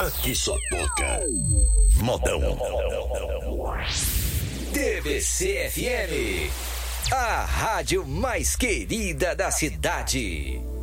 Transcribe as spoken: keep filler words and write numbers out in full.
Aqui só toca modão. T V C F M, a rádio mais querida da cidade.